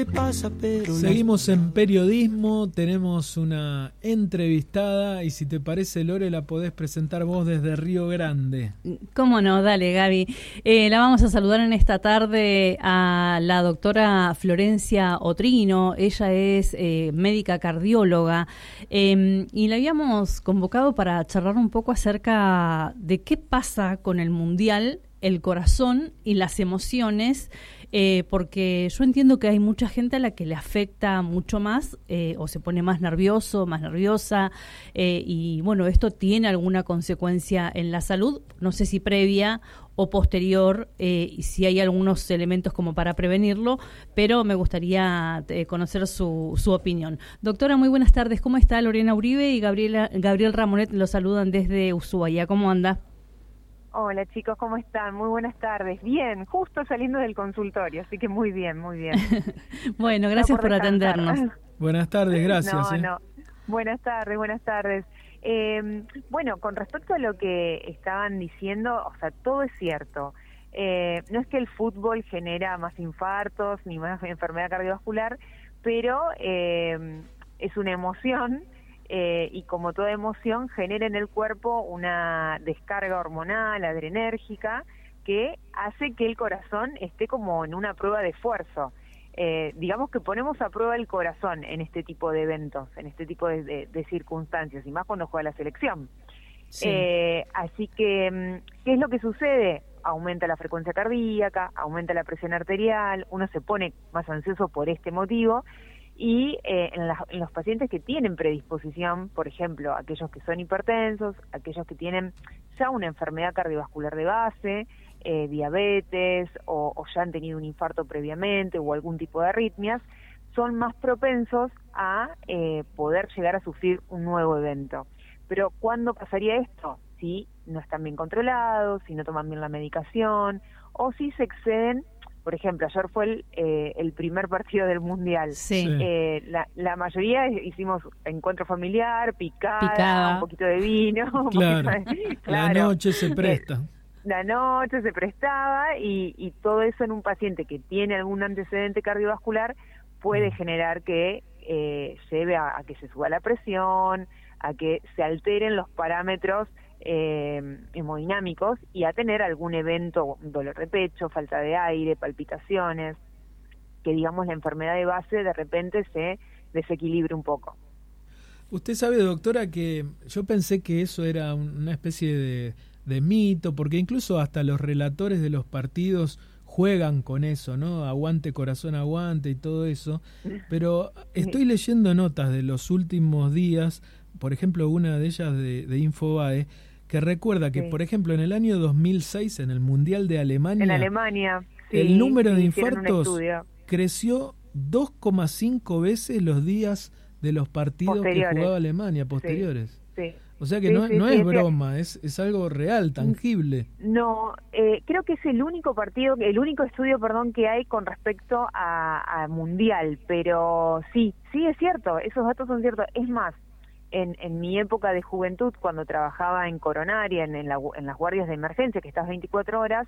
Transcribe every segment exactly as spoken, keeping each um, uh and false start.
Seguimos en periodismo, tenemos una entrevistada y si te parece, Lore, la podés presentar vos desde Río Grande. Cómo no, dale, Gaby. Eh, la vamos a saludar en esta tarde a la doctora Florencia Otrino. Ella es eh, médica cardióloga eh, y la habíamos convocado para charlar un poco acerca de qué pasa con el Mundial, el corazón y las emociones. Eh, porque yo entiendo que hay mucha gente a la que le afecta mucho más eh, o se pone más nervioso, más nerviosa eh, y bueno, esto tiene alguna consecuencia en la salud, no sé si previa o posterior eh, y si hay algunos elementos como para prevenirlo, pero me gustaría eh, conocer su, su opinión. Doctora, muy buenas tardes, ¿cómo está? Lorena Uribe y Gabriela, Gabriel Ramonet lo saludan desde Ushuaia, ¿cómo anda? Hola chicos, ¿cómo están? Muy buenas tardes. Bien, justo saliendo del consultorio, así que muy bien, muy bien. Bueno, gracias no por, por atendernos. Buenas tardes, gracias. No, eh. no. Buenas tardes, buenas tardes. Eh, bueno, con respecto a lo que estaban diciendo, o sea, todo es cierto. Eh, no es que el fútbol genera más infartos ni más enfermedad cardiovascular, pero eh, es una emoción. Eh, y como toda emoción genera en el cuerpo una descarga hormonal, adrenérgica, que hace que el corazón esté como en una prueba de esfuerzo. Eh, digamos que ponemos a prueba el corazón en este tipo de eventos, en este tipo de, de, de circunstancias, y más cuando juega la selección. Sí. Eh, así que, ¿qué es lo que sucede? Aumenta la frecuencia cardíaca, aumenta la presión arterial, uno se pone más ansioso por este motivo. Y eh, en, la, en los pacientes que tienen predisposición, por ejemplo, aquellos que son hipertensos, aquellos que tienen ya una enfermedad cardiovascular de base, eh, diabetes o, o ya han tenido un infarto previamente o algún tipo de arritmias, son más propensos a eh, poder llegar a sufrir un nuevo evento. Pero ¿cuándo pasaría esto? Si no están bien controlados, si no toman bien la medicación o si se exceden. Por ejemplo, ayer fue el, eh, el primer partido del Mundial. Sí. Eh, la, la mayoría hicimos encuentro familiar, picada, picada. un poquito de vino. Claro, de, claro. La noche se presta. La noche se prestaba y, y todo eso en un paciente que tiene algún antecedente cardiovascular puede mm. generar que eh, lleve a, a que se suba la presión, a que se alteren los parámetros Eh, hemodinámicos y a tener algún evento, dolor de pecho, falta de aire, palpitaciones, que digamos la enfermedad de base de repente se desequilibre un poco. Usted sabe, doctora, que yo pensé que eso era una especie de, de mito, porque incluso hasta los relatores de los partidos juegan con eso, ¿no? Aguante corazón, aguante y todo eso, pero estoy leyendo notas de los últimos días, por ejemplo una de ellas de, de Infobae, que recuerda que, sí. por ejemplo, en el año dos mil seis, en el Mundial de Alemania, en Alemania sí, el número de sí, infartos creció dos coma cinco veces los días de los partidos que jugaba Alemania, posteriores. Sí, sí. O sea que sí, no, sí, no sí, es sí. broma, es, es algo real, tangible. No, eh, creo que es el único partido, el único estudio, perdón, que hay con respecto a, a Mundial, pero sí, sí es cierto, esos datos son ciertos. Es más, En, en mi época de juventud, cuando trabajaba en coronaria, en, en, la, en las guardias de emergencia, que estás veinticuatro horas,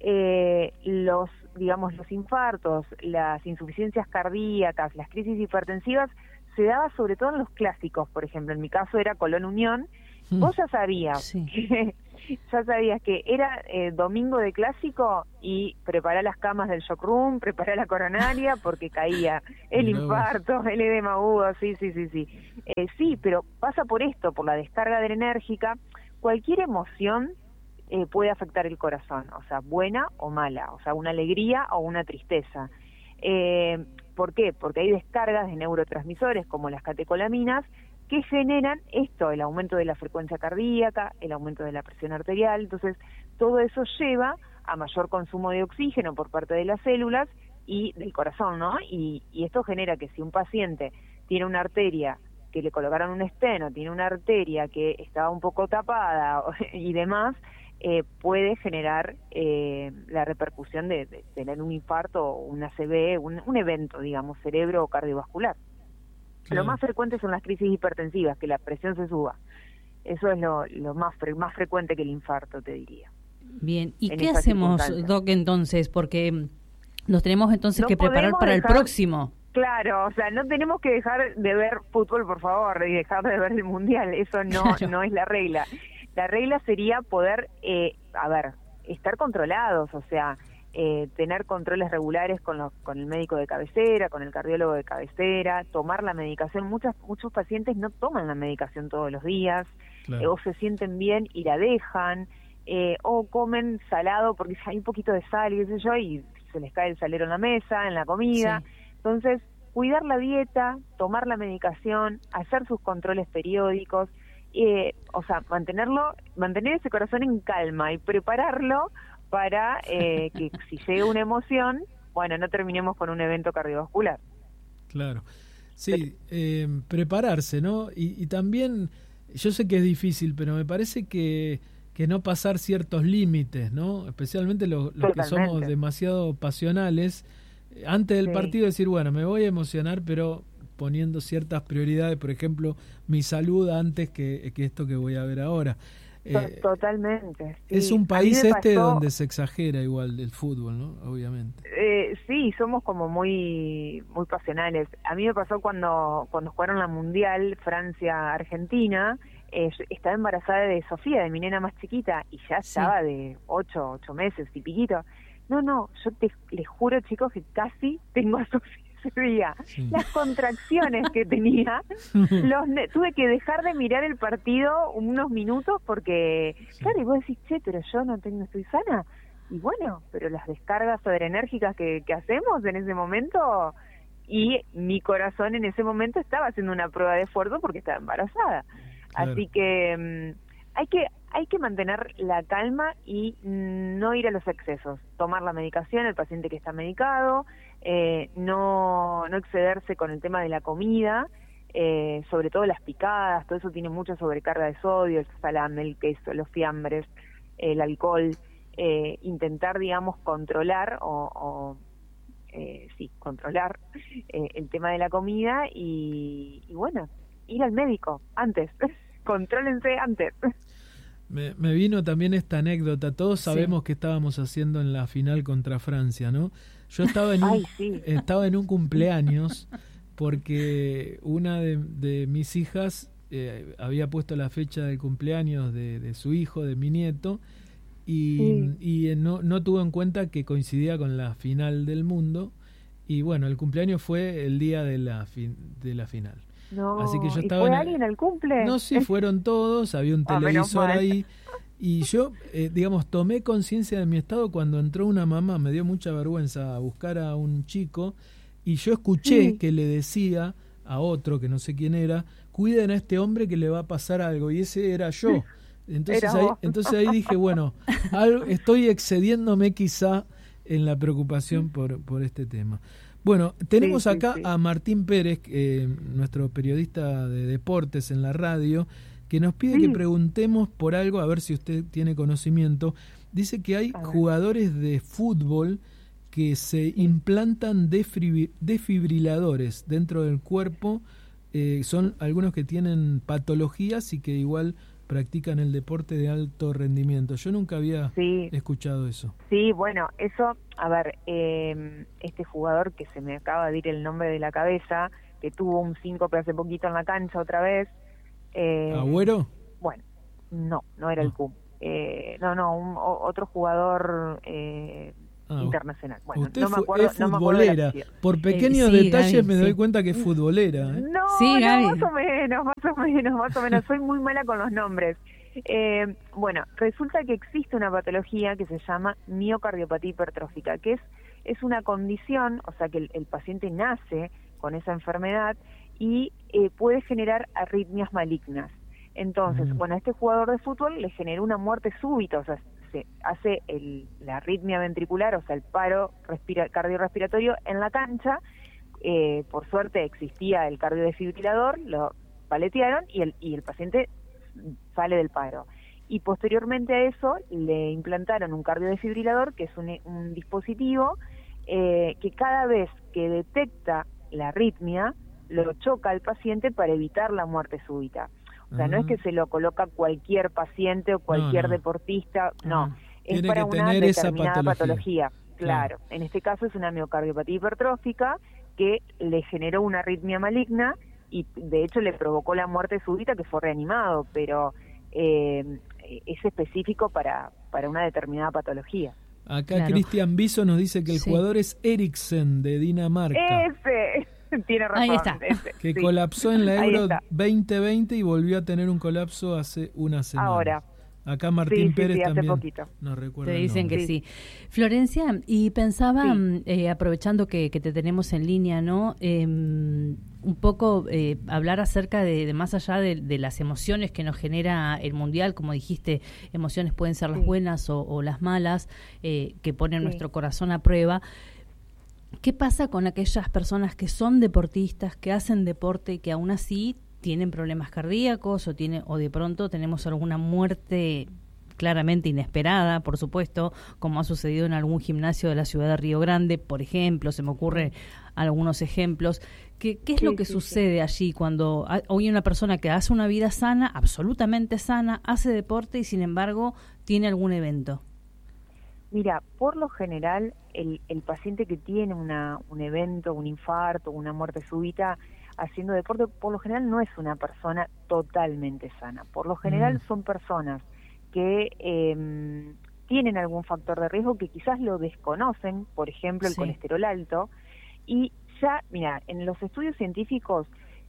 eh, los, digamos, los infartos, las insuficiencias cardíacas, las crisis hipertensivas, se daba sobre todo en los clásicos, por ejemplo. En mi caso era Colón Unión. Mm. Vos ya sabías, sí. que, ya sabías que era eh, domingo de clásico y prepará las camas del shock room, prepará la coronaria porque caía el no. infarto, el edema agudo, sí, sí, sí, sí. Eh, sí, pero pasa por esto, por la descarga adrenérgica. Cualquier emoción eh, puede afectar el corazón, o sea, buena o mala, o sea, una alegría o una tristeza. Eh, ¿Por qué? Porque hay descargas de neurotransmisores como las catecolaminas que generan esto, el aumento de la frecuencia cardíaca, el aumento de la presión arterial. Entonces, todo eso lleva a mayor consumo de oxígeno por parte de las células y del corazón, ¿no? Y, y esto genera que si un paciente tiene una arteria que le colocaron un esteno, tiene una arteria que estaba un poco tapada y demás, eh, puede generar eh, la repercusión de, de tener un infarto o un A C V, un, un evento, digamos, cerebro o cardiovascular. Sí. Lo más frecuente son las crisis hipertensivas, que la presión se suba. Eso es lo, lo más, fre- más frecuente que el infarto, te diría. Bien, ¿y qué hacemos, Doc, entonces? Porque nos tenemos entonces no que preparar para dejar... el próximo. Claro, o sea, no tenemos que dejar de ver fútbol, por favor, y dejar de ver el Mundial, eso no, claro. no es la regla. La regla sería poder, eh, a ver, estar controlados, o sea, eh, tener controles regulares con, los, con el médico de cabecera, con el cardiólogo de cabecera, tomar la medicación. Muchas, muchos pacientes no toman la medicación todos los días, claro. eh, o se sienten bien y la dejan, eh, o comen salado porque hay un poquito de sal y qué sé yo, y se les cae el salero en la mesa, en la comida. Sí. Entonces, cuidar la dieta, tomar la medicación, hacer sus controles periódicos, eh, o sea, mantenerlo, mantener ese corazón en calma y prepararlo para eh, que si llega una emoción, bueno, no terminemos con un evento cardiovascular. Claro, sí, eh, prepararse, ¿no? Y, y también, yo sé que es difícil, pero me parece que, que no pasar ciertos límites, ¿no? Especialmente los, los que somos demasiado pasionales. Antes del sí. partido decir, bueno, me voy a emocionar, pero poniendo ciertas prioridades, por ejemplo, mi salud antes que, que esto que voy a ver ahora. Eh, Totalmente. Sí. Es un país este pasó, donde se exagera igual el fútbol, ¿no? Obviamente. Eh, sí, somos como muy muy pasionales. A mí me pasó cuando cuando jugaron la Mundial Francia-Argentina, eh, estaba embarazada de Sofía, de mi nena más chiquita, y ya sí. estaba de ocho, ocho meses y piquito. No, no, yo te, les juro, chicos, que casi tengo a Sofía ese día. Sí. Las contracciones que tenía, los tuve que dejar de mirar el partido unos minutos porque, sí. claro, y vos decís, che, pero yo no tengo, estoy sana. Y bueno, pero las descargas adrenérgicas que, que hacemos en ese momento, y mi corazón en ese momento estaba haciendo una prueba de esfuerzo porque estaba embarazada. Claro. Así que um, hay que hay que mantener la calma y no ir a los excesos, tomar la medicación, el paciente que está medicado, eh, no, no excederse con el tema de la comida, eh, sobre todo las picadas, todo eso tiene mucha sobrecarga de sodio, el salame, el queso, los fiambres, el alcohol, eh, intentar, digamos, controlar o, o eh, sí, controlar eh, el tema de la comida y, y bueno, ir al médico antes, contrólense antes. Me, me vino también esta anécdota. Todos sabemos sí. qué estábamos haciendo en la final contra Francia, ¿no? Yo estaba en un, Ay, sí. estaba en un cumpleaños porque una de, de mis hijas eh, había puesto la fecha del cumpleaños de, de su hijo, de mi nieto, y, sí. y no, no tuvo en cuenta que coincidía con la final del mundo. Y bueno, el cumpleaños fue el día de la, fin, de la final. No, así que yo ¿y estaba fue en, alguien al cumple? No, sí, fueron todos, había un televisor ah, ahí, y yo, eh, digamos, tomé conciencia de mi estado cuando entró una mamá, me dio mucha vergüenza a buscar a un chico, y yo escuché sí. que le decía a otro, que no sé quién era, cuiden a este hombre que le va a pasar algo, y ese era yo. Entonces, era ahí, entonces ahí dije, bueno, algo, estoy excediéndome quizá en la preocupación por, por este tema. Bueno, tenemos sí, sí, acá sí. a Martín Pérez, eh, nuestro periodista de deportes en la radio, que nos pide sí. que preguntemos por algo, a ver si usted tiene conocimiento. Dice que hay jugadores de fútbol que se implantan defibri- defibriladores dentro del cuerpo, eh, son algunos que tienen patologías y que igual practican el deporte de alto rendimiento. Yo nunca había sí. escuchado eso. Sí, bueno, eso, a ver, eh, este jugador que se me acaba de ir el nombre de la cabeza, que tuvo un síncope hace poquito en la cancha otra vez. Eh, ¿Agüero? Bueno, no, no era no. el C U M. Eh, no, no, un, o, otro jugador eh, ah, internacional. Bueno, usted no me acuerdo, es futbolera. No me Por pequeños eh, sí, detalles Gaby, me sí. doy cuenta que es futbolera. ¿eh? No, sí, no Gaby. más o menos, más o menos, más o menos. Soy muy mala con los nombres. Eh, bueno, resulta que existe una patología que se llama miocardiopatía hipertrófica, que es, es una condición, o sea que el, el paciente nace con esa enfermedad y eh, puede generar arritmias malignas. Entonces, mm. bueno, a este jugador de fútbol le generó una muerte súbita, o sea, se hace el, la arritmia ventricular, o sea, el paro respira, cardiorrespiratorio en la cancha. Eh, por suerte existía el cardiodesfibrilador, lo paletearon y el, y el paciente sale del paro. Y posteriormente a eso le implantaron un cardiodesfibrilador, que es un, un dispositivo eh, que cada vez que detecta la arritmia, lo choca al paciente para evitar la muerte súbita. O sea, uh-huh. no es que se lo coloca cualquier paciente o cualquier no, no. deportista, no, uh-huh. es Tiene para que una tener determinada esa patología. patología. Claro. claro, en este caso es una miocardiopatía hipertrófica que le generó una arritmia maligna y de hecho le provocó la muerte súbita, que fue reanimado, pero eh, es específico para, para una determinada patología. Acá Claro. Cristian Biso nos dice que el Sí. jugador es Eriksen de Dinamarca, Ese, tiene razón. Ahí está. ese, que sí. colapsó en la Ahí Euro está. veinte veinte y volvió a tener un colapso hace una semana. Ahora. Acá Martín Sí, sí, Pérez sí, hace también poquito. nos recuerda Te el dicen nombre. que sí. Florencia, y pensaba, Sí. eh, aprovechando que, que te tenemos en línea, ¿no? Eh, un poco eh, hablar acerca de, de más allá de, de las emociones que nos genera el Mundial, como dijiste, emociones pueden ser las Sí. buenas o, o las malas, eh, que ponen Sí. nuestro corazón a prueba. ¿Qué pasa con aquellas personas que son deportistas, que hacen deporte y que aún así tienen problemas cardíacos o tiene o de pronto tenemos alguna muerte claramente inesperada, por supuesto, como ha sucedido en algún gimnasio de la ciudad de Río Grande, por ejemplo, se me ocurren algunos ejemplos? ¿Qué, qué es Sí, lo que sí, sucede allí cuando hay hoy una persona que hace una vida sana, absolutamente sana, hace deporte y sin embargo tiene algún evento? Mira, por lo general, el, el paciente que tiene una, un evento, un infarto, una muerte súbita haciendo deporte, por lo general no es una persona totalmente sana. Por lo general Mm. son personas que eh, tienen algún factor de riesgo que quizás lo desconocen, por ejemplo, el Sí. colesterol alto, y ya, mira, en los estudios científicos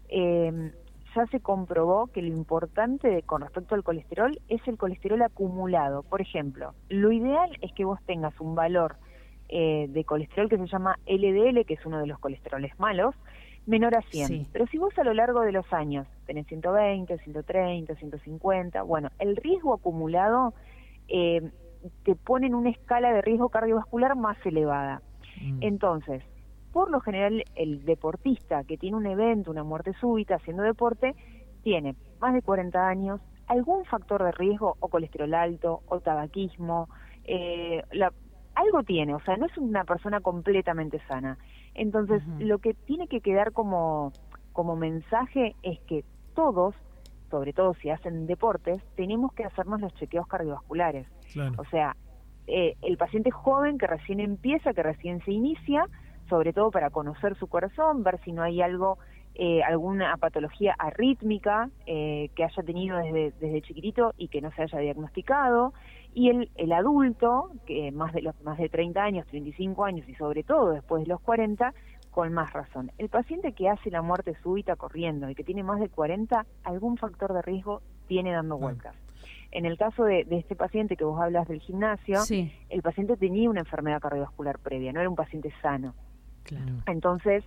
eh, ya se comprobó que lo importante de, con respecto al colesterol es el colesterol acumulado. Por ejemplo, lo ideal es que vos tengas un valor eh, de colesterol que se llama L D L, que es uno de los colesteroles malos, menor a cien. Sí. Pero si vos a lo largo de los años tenés ciento veinte, ciento treinta, ciento cincuenta, bueno, el riesgo acumulado eh, te pone en una escala de riesgo cardiovascular más elevada. Mm. Entonces, por lo general, el deportista que tiene un evento, una muerte súbita haciendo deporte, tiene más de cuarenta años, algún factor de riesgo, o colesterol alto, o tabaquismo, eh, la, algo tiene, o sea, no es una persona completamente sana. Entonces, Ujú. lo que tiene que quedar como, como mensaje es que todos, sobre todo si hacen deportes, tenemos que hacernos los chequeos cardiovasculares. Claro. O sea, eh, el paciente joven que recién empieza, que recién se inicia, sobre todo para conocer su corazón, ver si no hay algo, eh, alguna patología arrítmica eh, que haya tenido desde, desde chiquitito y que no se haya diagnosticado, y el, el adulto, que más de los más de treinta años, treinta y cinco años y sobre todo después de los cuarenta, con más razón. El paciente que hace la muerte súbita corriendo y que tiene más de cuarenta, algún factor de riesgo tiene dando vueltas. En el caso de, de este paciente que vos hablas del gimnasio, Sí, el paciente tenía una enfermedad cardiovascular previa, no era un paciente sano. claro. Entonces,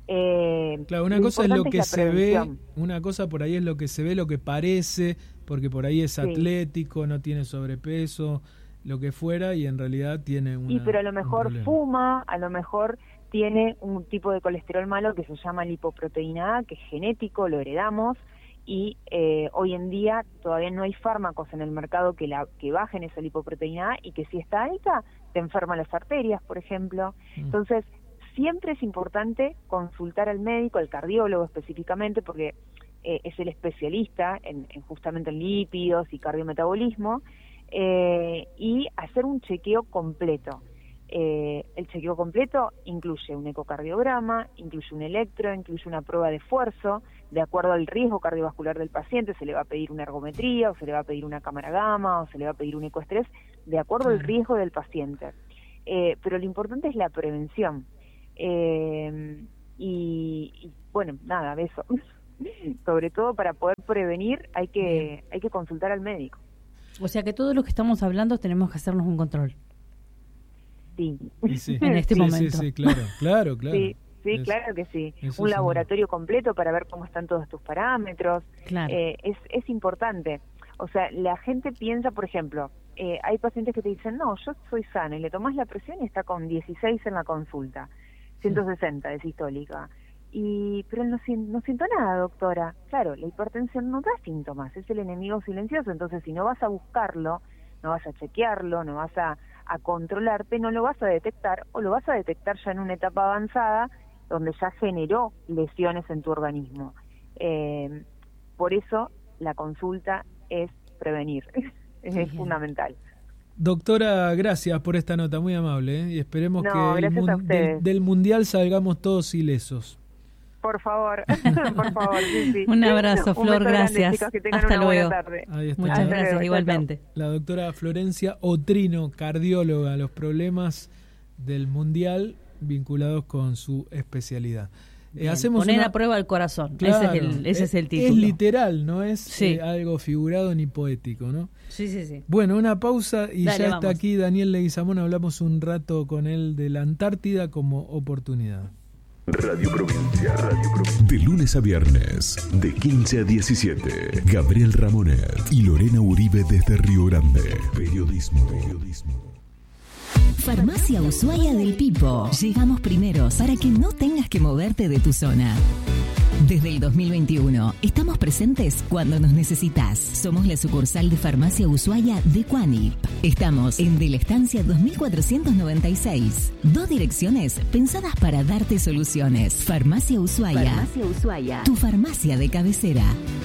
eh, Claro, una lo cosa es lo importante que la se ve, prevención. una cosa por ahí es lo que se ve, lo que parece, porque por ahí es Sí. atlético, no tiene sobrepeso, lo que fuera, y en realidad tiene una, Y pero a lo un mejor problema. fuma, a lo mejor tiene un tipo de colesterol malo que se llama lipoproteína A, que es genético, lo heredamos, y eh, hoy en día todavía no hay fármacos en el mercado que la que bajen esa lipoproteína A, y que si está alta te enferma las arterias, por ejemplo. Mm. Entonces, siempre es importante consultar al médico, al cardiólogo específicamente, porque eh, es el especialista en, en justamente en lípidos y cardiometabolismo, eh, y hacer un chequeo completo. Eh, el chequeo completo incluye un ecocardiograma, incluye un electro, incluye una prueba de esfuerzo. De acuerdo al riesgo cardiovascular del paciente, se le va a pedir una ergometría, o se le va a pedir una cámara gamma, o se le va a pedir un ecoestrés, de acuerdo al Claro. riesgo del paciente. Eh, pero lo importante es la prevención. Eh, y, y, bueno, nada, de eso. Sobre todo para poder prevenir hay que, hay que consultar al médico. O sea que todo lo que estamos hablando tenemos que hacernos un control. Sí. Y sí. En este sí, momento. Sí, sí, claro, claro, claro. Sí, sí, Es- claro que sí. eso Un sin laboratorio completo para ver cómo están todos tus parámetros. Claro. Eh, es, es importante. O sea, la gente piensa, por ejemplo, eh, hay pacientes que te dicen, no, yo soy sana, y le tomás la presión y está con dieciséis en la consulta, ciento sesenta de sistólica. Y, pero no, sien- no siento nada, doctora. Claro, la hipertensión no da síntomas, es el enemigo silencioso. Entonces, si no vas a buscarlo, no vas a chequearlo, no vas a, a controlarte, no lo vas a detectar, o lo vas a detectar ya en una etapa avanzada donde ya generó lesiones en tu organismo. Eh, por eso la consulta es prevenir, es Bien. fundamental. Doctora, gracias por esta nota, muy amable, ¿eh? Y esperemos no, que el mun- del, del Mundial salgamos todos ilesos. Por favor, por favor, sí, sí. Un abrazo, Flor, Un beso gracias. grande, chicos, que tengan Hasta una luego. buena tarde. Ahí está. Muchas Hasta gracias, luego, igualmente. La doctora Florencia Otrino, cardióloga, los problemas del Mundial vinculados con su especialidad. Bien, Eh, hacemos poner una... a prueba el corazón, Claro, ese es el, ese es el es título. literal, no es Sí. eh, algo figurado ni poético, ¿no? Sí, sí, sí. Bueno, una pausa y Dale, ya está vamos. aquí Daniel Leguizamón, hablamos un rato con él de la Antártida como oportunidad. Radio Provincia, Radio Provincia. De lunes a viernes, de quince a diecisiete. Gabriel Ramonet y Lorena Uribe desde Río Grande. Periodismo. Periodismo. Farmacia Ushuaia del Pipo. Llegamos primeros para que no tengas que moverte de tu zona. Desde el dos mil veintiuno, estamos presentes cuando nos necesitas. Somos la sucursal de Farmacia Ushuaia de Cuanip. Estamos en De la Estancia dos mil cuatrocientos noventa y seis. Dos direcciones pensadas para darte soluciones. Farmacia Ushuaia. Farmacia Ushuaia. Tu farmacia de cabecera.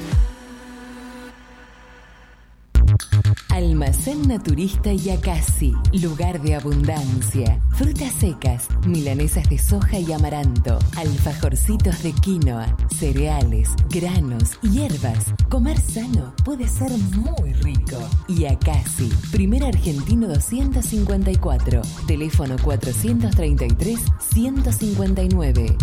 Almacén Naturista Yacasi, lugar de abundancia. Frutas secas, milanesas de soja y amaranto, alfajorcitos de quinoa, cereales, granos, hierbas. Comer sano puede ser muy rico. Yacasi, primer argentino doscientos cincuenta y cuatro, teléfono cuatrocientos treinta y tres, ciento cincuenta y nueve.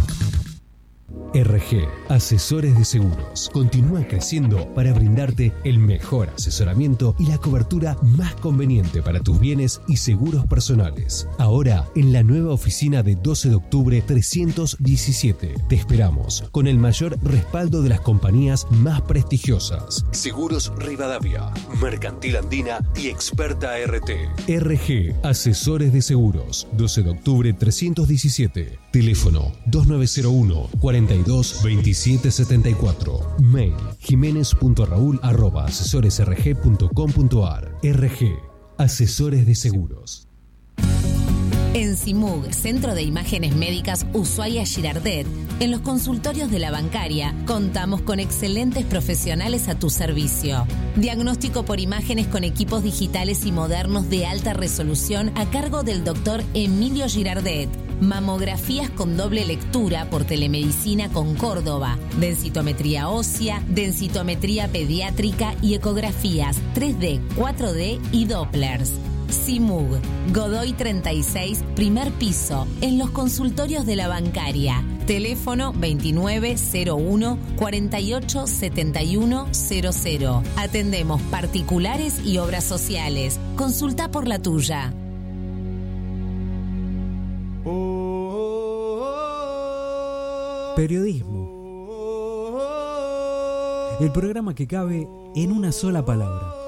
R G, Asesores de Seguros, continúa creciendo para brindarte el mejor asesoramiento y la cobertura más conveniente para tus bienes y seguros personales. Ahora, en la nueva oficina de doce de octubre trescientos diecisiete. Te esperamos con el mayor respaldo de las compañías más prestigiosas. Seguros Rivadavia, Mercantil Andina y Experta R T. R G, Asesores de Seguros, doce de octubre trescientos diecisiete. Teléfono dos nueve cero uno, cuarenta y dos, veintisiete setenta y cuatro. Mail jiménez punto raúl arroba asesores r g punto com punto a r. R G, Asesores de Seguros. En CIMUG, Centro de Imágenes Médicas Ushuaia Girardet, en los consultorios de la bancaria, contamos con excelentes profesionales a tu servicio. Diagnóstico por imágenes con equipos digitales y modernos de alta resolución a cargo del doctor Emilio Girardet. Mamografías con doble lectura por telemedicina con Córdoba, densitometría ósea, densitometría pediátrica y ecografías tres D, cuatro D y Dopplers. CIMUG, Godoy treinta y seis, primer piso, en los consultorios de la bancaria. Teléfono veintinueve cero uno, cuarenta y ocho setenta y uno cero cero. Atendemos particulares y obras sociales. Consulta por la tuya. Periodismo. El programa que cabe en una sola palabra.